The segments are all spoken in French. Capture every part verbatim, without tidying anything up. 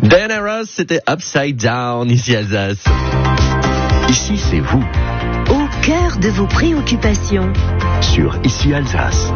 Diana Ross, c'était Upside Down, ici Alsace. Ici, c'est vous. Au cœur de vos préoccupations. Sur Ici Alsace.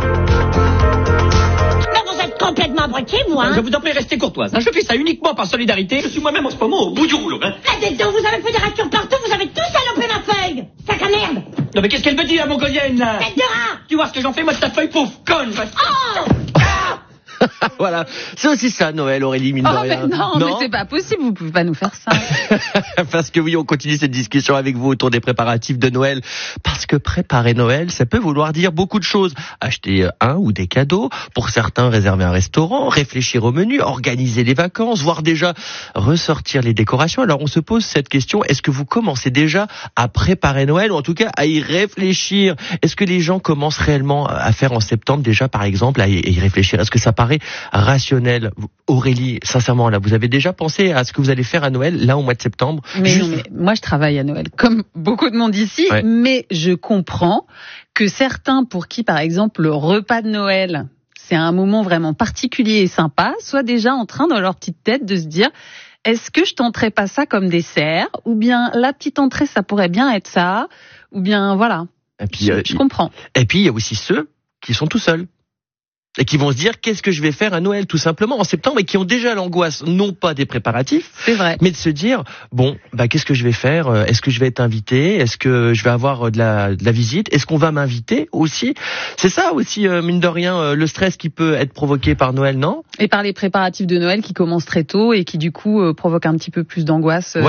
Mais vous êtes complètement abrutis, vous, hein? Je vous en prie, restez courtoise. Je fais ça uniquement par solidarité. Je suis moi-même en ce moment au bout du rouleau, hein. Ah, dites donc, vous avez fait des ratures partout, vous avez tous salopé ma feuille! Sac à merde! Non, mais qu'est-ce qu'elle me dit, la mongolienne, là? Tête de rat! Tu vois ce que j'en fais, moi, de ta feuille, pauvre conne! Oh! Voilà, c'est aussi ça Noël, Aurélie, mine de Oh, rien. mais non, non, mais c'est pas possible, vous pouvez pas nous faire ça. Parce que oui, on continue cette discussion avec vous autour des préparatifs de Noël. Parce que préparer Noël, ça peut vouloir dire beaucoup de choses. Acheter un ou des cadeaux, pour certains réserver un restaurant, réfléchir au menu, organiser les vacances, voire déjà ressortir les décorations. Alors on se pose cette question, est-ce que vous commencez déjà à préparer Noël, ou en tout cas à y réfléchir? Est-ce que les gens commencent réellement à faire en septembre déjà, par exemple, à y réfléchir? Est-ce que ça paraît rationnel? Aurélie, sincèrement, là, vous avez déjà pensé à ce que vous allez faire à Noël, là, au mois de septembre? Mais Juste... non, mais moi, je travaille à Noël, comme beaucoup de monde ici, ouais. Mais je comprends que certains, pour qui, par exemple, le repas de Noël, c'est un moment vraiment particulier et sympa, soient déjà en train, dans leur petite tête, de se dire, est-ce que je tenterais pas ça comme dessert? Ou bien, la petite entrée, ça pourrait bien être ça? Ou bien, voilà. Et puis, je, euh, je comprends. Et puis, il y a aussi ceux qui sont tout seuls. Et qui vont se dire, qu'est-ce que je vais faire à Noël, tout simplement, en septembre, et qui ont déjà l'angoisse, non pas des préparatifs, c'est vrai, mais de se dire, bon, bah, qu'est-ce que je vais faire? Est-ce que je vais être invité? Est-ce que je vais avoir de la, de la visite? Est-ce qu'on va m'inviter aussi? C'est ça aussi, euh, mine de rien, euh, le stress qui peut être provoqué par Noël, non? Et par les préparatifs de Noël qui commencent très tôt et qui, du coup, euh, provoquent un petit peu plus d'angoisse. Euh, ouais.